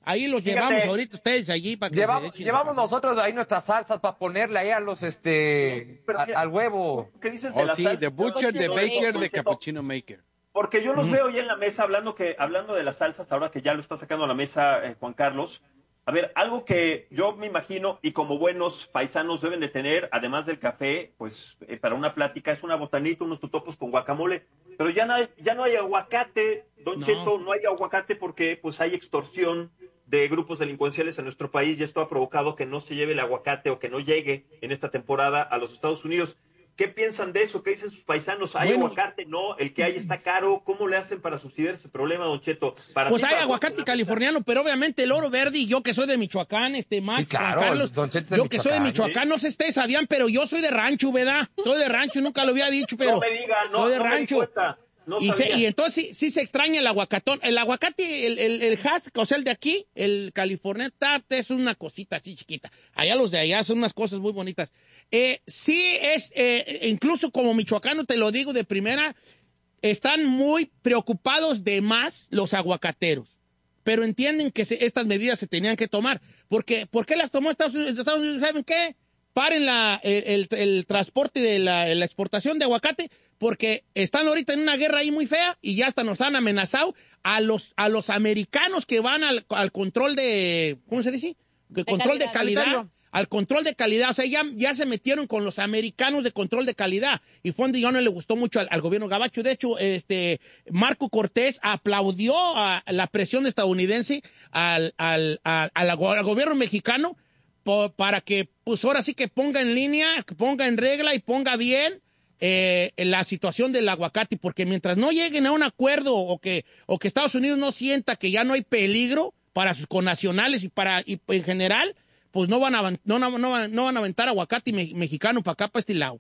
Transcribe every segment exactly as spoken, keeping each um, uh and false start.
Ahí los Fíjate, llevamos ahorita ustedes allí para que llevamos, se echen llevamos su café. nosotros ahí nuestras salsas para ponerle ahí a los, este, Pero, a- mira, al huevo. ¿qué dices de Oh, la sí, salsa? de Butcher, de Don Baker, Don de Cheto, Cappuccino Maker. Porque yo los Mm. veo ya en la mesa hablando que hablando de las salsas, ahora que ya lo está sacando a la mesa eh, Juan Carlos. A ver, algo que yo me imagino y como buenos paisanos deben de tener, además del café, pues eh, para una plática es una botanita, unos totopos con guacamole. Pero ya no hay, ya no hay aguacate, Don No. Cheto, no hay aguacate porque pues hay extorsión de grupos delincuenciales en nuestro país y esto ha provocado que no se lleve el aguacate o que no llegue en esta temporada a los Estados Unidos. ¿Qué piensan de eso? ¿Qué dicen sus paisanos? ¿Hay Bueno. aguacate? ¿No? ¿El que hay está caro? ¿Cómo le hacen para subsidiar ese problema, Don Cheto? Para Pues ti, hay para aguacate vos, californiano, pero obviamente el oro verde y yo que soy de Michoacán, este Max, Sí, claro, Juan Carlos, Don Cheto es de yo que soy de Michoacán, Michoacán, no sé si ustedes sabían, pero yo soy de rancho, ¿verdad? Soy de rancho, nunca lo había dicho, pero No me diga, no, soy de no me di rancho. cuenta, no y, se- sabía. y entonces sí, sí se extraña el aguacatón. El aguacate, el, el, el Hass, o sea, el de aquí, el California Tart, es una cosita así chiquita. Allá los de allá son unas cosas muy bonitas. Eh, sí es, eh, incluso como michoacano te lo digo de primera, están muy preocupados de más los aguacateros. Pero entienden que se, estas medidas se tenían que tomar. Porque, ¿por qué las tomó Estados Unidos? Estados Unidos, ¿saben qué? Paren la, el, el, el transporte de la, la exportación de aguacate, porque están ahorita en una guerra ahí muy fea y ya hasta nos han amenazado a los, a los americanos que van al, al control de, ¿cómo se dice? Que control de calidad. calidad. Al control de calidad, o sea, ya, ya se metieron con los americanos de control de calidad. Y fue donde ya no le gustó mucho al, al gobierno gabacho. De hecho, este, Marco Cortés aplaudió a la presión estadounidense al, al, al, al, al gobierno mexicano por, para que, pues ahora sí que ponga en línea, que ponga en regla y ponga bien eh, la situación del aguacate, porque mientras no lleguen a un acuerdo o que, o que Estados Unidos no sienta que ya no hay peligro para sus connacionales y para, y en general, pues no van a, no, no, no, van- no van a aventar aguacate me- mexicano para acá, para este lado.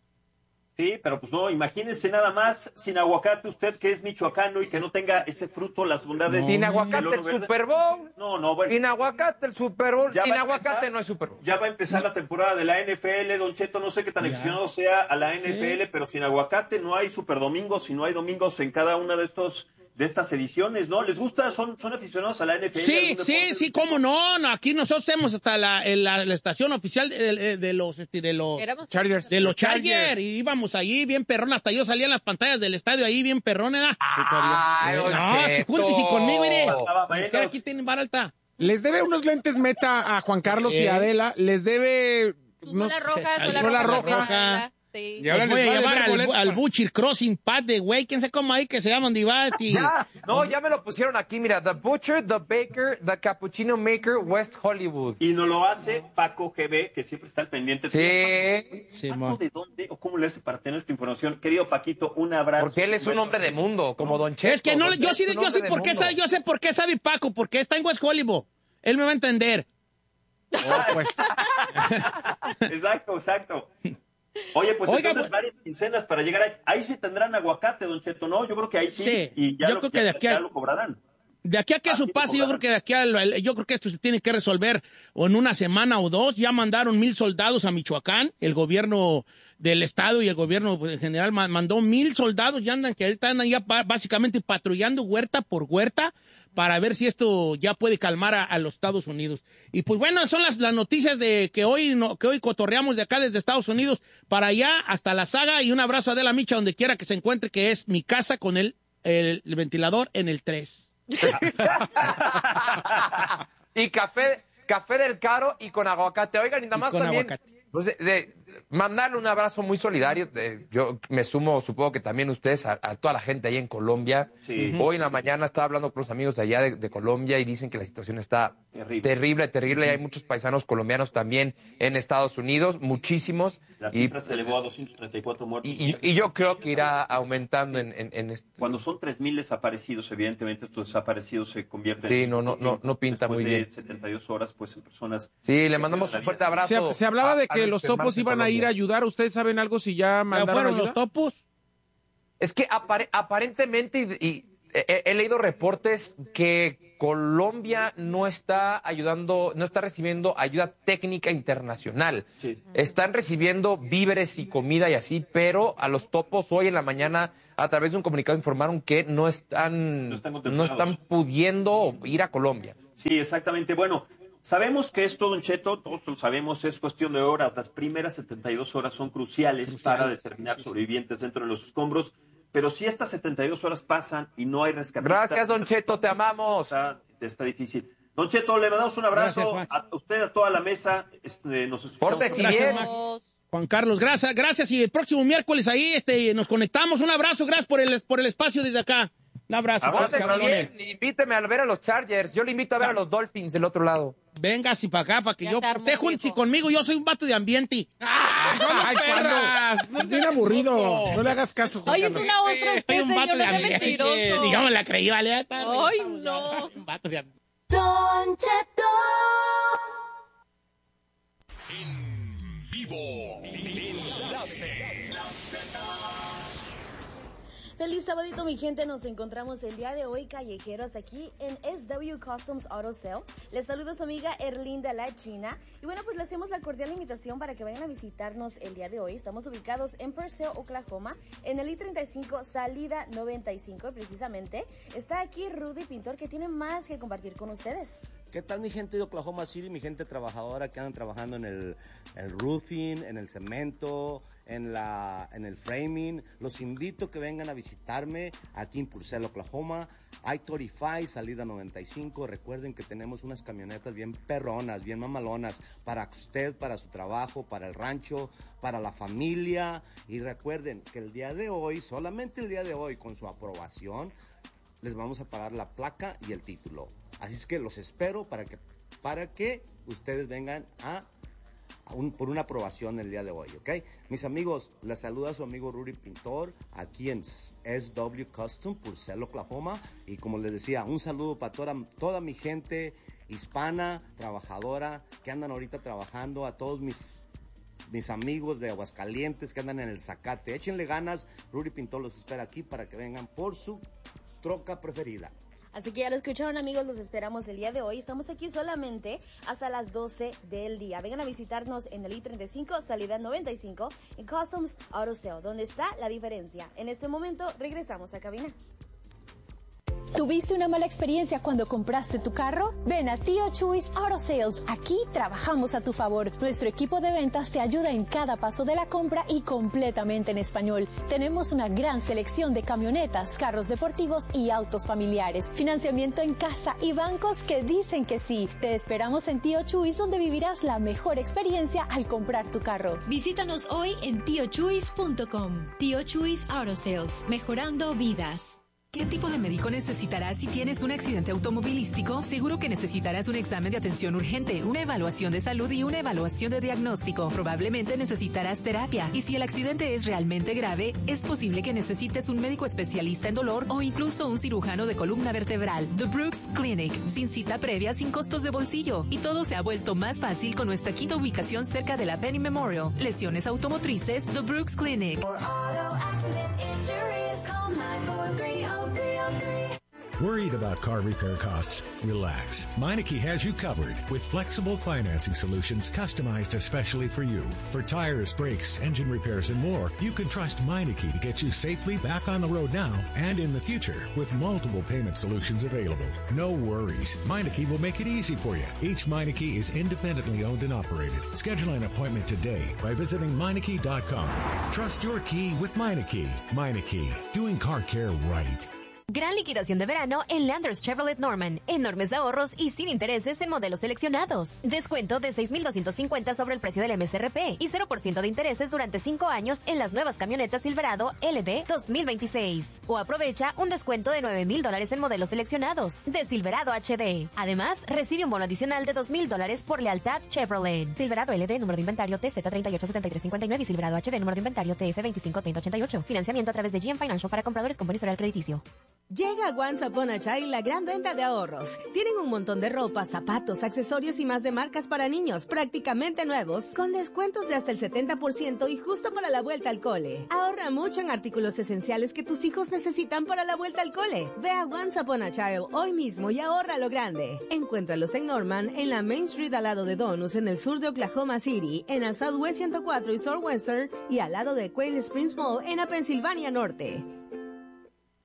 Sí, pero pues no, imagínense nada más sin aguacate usted que es michoacano y que no tenga ese fruto, las bondades. Sin del aguacate oro el verde. Super Bowl. No, no, bueno. Sin aguacate el Super Bowl. Ya Sin va a aguacate empezar. no hay Super Bowl. Ya va a empezar la temporada de la N F L, Don Cheto, no sé qué tan Ya. aficionado sea a la N F L, pero sin aguacate no hay super domingos y no hay domingos en cada una de estos de estas ediciones, ¿no? ¿Les gusta? ¿Son, son aficionados a la N F L? Sí, ¿Algún sí, deporte? sí, cómo no, no, aquí nosotros hacemos hasta la, en la, la estación oficial de, de- de los, este, de los, Éramos Chargers. de los Chargers. Chargers, y íbamos allí bien perrón, hasta yo salía en las pantallas del estadio ahí bien perrón, ¿verdad? Ay, Don No, si Cheto. júntese conmigo, mire. Faltaba Pues que menos. aquí tienen vara alta. Les debe unos lentes Meta a Juan Carlos y Eh. a Adela. Les debe... Su no suela sé, roja, suela suela roja. roja. roja. Sí. Y ahora Los voy les a va a llevar deber al, boletos al para- Butcher Crossing Pad de güey, quién sabe cómo ahí que se llaman Divat y... Ya, no, ya me lo pusieron aquí, mira, The Butcher, The Baker, The Cappuccino Maker, West Hollywood. Y nos lo hace Paco G B, que siempre está al pendiente. Sí, Sí, ¿Paco mo. de dónde o cómo le hace para tener esta información? Querido Paquito, un abrazo. porque él es un hombre de mundo, como Don Cheto. Es que no, Don yo Cheto sí, es un yo sé hombre de por qué mundo. sabe, yo sé por qué sabe Paco, porque está en West Hollywood. Él me va a entender. Oh, pues, Exacto, exacto. Oye, pues Oiga, entonces pues- varias quincenas para llegar ahí. Ahí sí tendrán aguacate, Don Cheto, ¿no? Yo creo que ahí sí. Sí, y ya yo lo, creo que ya- de aquí ya a- lo cobrarán. De aquí a que eso Así pase, lo yo creo cobrarán. que de aquí al, yo creo que esto se tiene que resolver o en una semana o dos. Ya mandaron mil soldados a Michoacán, el gobierno del estado y el gobierno pues, en general ma- mandó mil soldados, ya andan que ahorita andan ya pa- básicamente patrullando huerta por huerta para ver si esto ya puede calmar a, a los Estados Unidos. Y pues bueno, son las, las noticias de que hoy no, que hoy cotorreamos de acá desde Estados Unidos para allá hasta la saga, y un abrazo a Adela Micha donde quiera que se encuentre, que es mi casa con el, el, el ventilador en el tres. Y café, café del caro y con aguacate. Oigan, y nada Y más con también, aguacate. pues, de, de mandarle un abrazo muy solidario. de- yo me sumo, supongo que también ustedes, a, a toda la gente ahí en Colombia. Sí. Hoy en la mañana estaba hablando con los amigos de allá de, de Colombia y dicen que la situación está Terrible. terrible, terrible. Y hay muchos paisanos colombianos también en Estados Unidos, muchísimos. La Y, cifra se elevó a doscientos treinta y cuatro muertos. y, y- y yo creo que irá aumentando en, en, en este. Cuando son tres mil desaparecidos, evidentemente estos desaparecidos se convierten Sí, en... no, no, no, no pinta después muy de bien. setenta y dos horas, pues en personas... Sí, le mandamos un fuerte abrazo. se, se hablaba a- de a que los nuestros topos hermanos en iban a ir a Colombia. ayudar. ¿Ustedes saben algo si ya ¿Ya mandaron fueron ayuda? los topos? Es que apare- aparentemente, y, y he, he leído reportes que Colombia no está ayudando, no está recibiendo ayuda técnica internacional. Sí. Están recibiendo víveres y comida y así, pero a los topos hoy en la mañana, a través de un comunicado, informaron que no están, No están no contemplados. están pudiendo ir a Colombia. Sí, exactamente. Bueno, sabemos que esto, Don Cheto, todos lo sabemos, es cuestión de horas. Las primeras setenta y dos horas son cruciales, cruciales para determinar sí, sí, sobrevivientes dentro de los escombros. Pero si estas setenta y dos horas pasan y no hay rescatistas... Gracias, Don Cheto, te amamos. Está, está difícil. Don Cheto, le mandamos un abrazo. Gracias, a usted, a toda la mesa. Este, nos escuchamos. Gracias, Max. Juan Carlos, gracias, gracias. Y el próximo miércoles ahí este, nos conectamos. Un abrazo, gracias por el, por el espacio desde acá. Un abrazo. Invíteme a ver a los Chargers. Yo le invito a ver a los Dolphins del otro lado. Venga, si para acá, para que ya yo te juntes conmigo. Yo soy un vato de ambiente. ¡Ah! ¡Ay, perras! No, es bien aburrido. No. no le hagas caso, Juan Oye, Carlos. es una otra usted, soy un vato de ambiente. Digamos, la creí, ¿vale? Ay, no. Un vato de ambiente. Don Cheto. En vivo. Feliz sabadito, mi gente. Nos encontramos el día de hoy callejeros aquí en S W Customs Auto Sale. Les saludo a su amiga Erlinda La China. Y bueno, pues le hacemos la cordial invitación para que vayan a visitarnos el día de hoy. Estamos ubicados en Purcell, Oklahoma, en el I treinta y cinco, salida noventa y cinco. Y precisamente está aquí Rudy Pintor, que tiene más que compartir con ustedes. ¿Qué tal, mi gente de Oklahoma City, mi gente trabajadora que andan trabajando en el, el roofing, en el cemento, en la en el framing? Los invito a que vengan a visitarme aquí en Purcell, Oklahoma. I treinta y cinco, salida noventa y cinco. Recuerden que tenemos unas camionetas bien perronas, bien mamalonas, para usted, para su trabajo, para el rancho, para la familia. Y recuerden que el día de hoy, solamente el día de hoy, con su aprobación, les vamos a pagar la placa y el título. Así es que los espero para que, para que ustedes vengan a, a un, por una aprobación el día de hoy, ¿ok? Mis amigos, les saluda su amigo Rudy Pintor, aquí en S W Custom, Purcell, Oklahoma. Y como les decía, un saludo para toda, toda mi gente hispana, trabajadora, que andan ahorita trabajando, a todos mis... mis amigos de Aguascalientes que andan en el Zacate. Échenle ganas, Rudy Pintor los espera aquí para que vengan por su troca preferida. Así que ya lo escucharon, amigos, los esperamos el día de hoy. Estamos aquí solamente hasta las doce del día. Vengan a visitarnos en el I treinta y cinco, salida noventa y cinco, en Customs Auto Sale, donde está la diferencia. En este momento regresamos a cabina. ¿Tuviste una mala experiencia cuando compraste tu carro? Ven a Tío Chuys Auto Sales. Aquí trabajamos a tu favor. Nuestro equipo de ventas te ayuda en cada paso de la compra y completamente en español. Tenemos una gran selección de camionetas, carros deportivos y autos familiares. Financiamiento en casa y bancos que dicen que sí. Te esperamos en Tío Chuys, donde vivirás la mejor experiencia al comprar tu carro. Visítanos hoy en tío chuys punto com. Tío Chuys Auto Sales, mejorando vidas. ¿Qué tipo de médico necesitarás si tienes un accidente automovilístico? Seguro que necesitarás un examen de atención urgente, una evaluación de salud y una evaluación de diagnóstico. Probablemente necesitarás terapia. Y si el accidente es realmente grave, es posible que necesites un médico especialista en dolor o incluso un cirujano de columna vertebral. The Brooks Clinic, sin cita previa, sin costos de bolsillo. Y todo se ha vuelto más fácil con nuestra quinta ubicación cerca de la Penny Memorial. Lesiones automotrices, The Brooks Clinic. Worried about car repair costs? Relax. Meineke has you covered with flexible financing solutions customized especially for you. For tires, brakes, engine repairs, and more, you can trust Meineke to get you safely back on the road now and in the future with multiple payment solutions available. No worries. Meineke will make it easy for you. Each Meineke is independently owned and operated. Schedule an appointment today by visiting Meineke dot com. Trust your key with Meineke. Meineke, doing car care right. Gran liquidación de verano en Landers Chevrolet Norman. Enormes ahorros y sin intereses en modelos seleccionados. Descuento de seis mil doscientos cincuenta sobre el precio del M S R P y cero por ciento de intereses durante cinco años en las nuevas camionetas Silverado L D dos mil veintiséis. O aprovecha un descuento de nueve mil dólares en modelos seleccionados de Silverado H D. Además, recibe un bono adicional de dos mil dólares por lealtad Chevrolet. Silverado L D, número de inventario T Z tres ocho siete tres cinco nueve y Silverado H D, número de inventario T F veinticinco treinta ochenta y ocho. Financiamiento a través de G M Financial para compradores con buen historial crediticio. Llega a Once Upon a Child la gran venta de ahorros. Tienen un montón de ropa, zapatos, accesorios y más de marcas para niños prácticamente nuevos, con descuentos de hasta el setenta por ciento y justo para la vuelta al cole. Ahorra mucho en artículos esenciales que tus hijos necesitan para la vuelta al cole. Ve a Once Upon a Child hoy mismo y ahorra lo grande. Encuéntralos en Norman, en la Main Street al lado de Donus, en el sur de Oklahoma City, en la Southwest ciento cuatro y Southwestern y al lado de Quail Springs Mall en la Pensilvania Norte.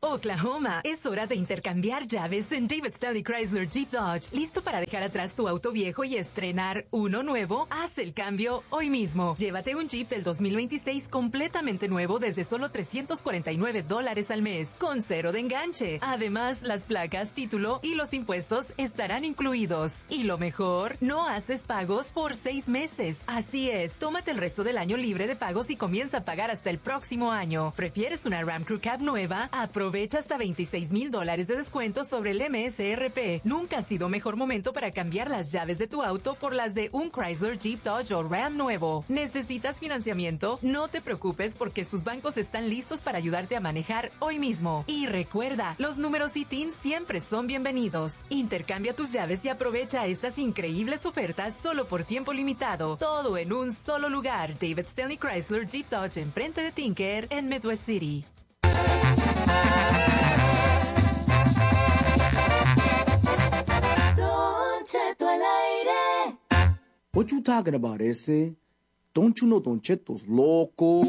Oklahoma, es hora de intercambiar llaves en David Stanley Chrysler Jeep Dodge. ¿Listo para dejar atrás tu auto viejo y estrenar uno nuevo? Haz el cambio hoy mismo. Llévate un Jeep del dos mil veintiséis completamente nuevo desde solo trescientos cuarenta y nueve dólares al mes, con cero de enganche. Además, las placas, título y los impuestos estarán incluidos. Y lo mejor, no haces pagos por seis meses. Así es, tómate el resto del año libre de pagos y comienza a pagar hasta el próximo año. ¿Prefieres una Ram Crew Cab nueva? Aprovecha hasta veintiséis mil dólares de descuento sobre el M S R P. Nunca ha sido mejor momento para cambiar las llaves de tu auto por las de un Chrysler, Jeep, Dodge o Ram nuevo. ¿Necesitas financiamiento? No te preocupes porque sus bancos están listos para ayudarte a manejar hoy mismo. Y recuerda, los números I T I N siempre son bienvenidos. Intercambia tus llaves y aprovecha estas increíbles ofertas solo por tiempo limitado. Todo en un solo lugar. David Stanley Chrysler Jeep Dodge enfrente de Tinker en Midwest City. Don Cheto al aire. What you talking about, ese? Don't you know Don Cheto's loco?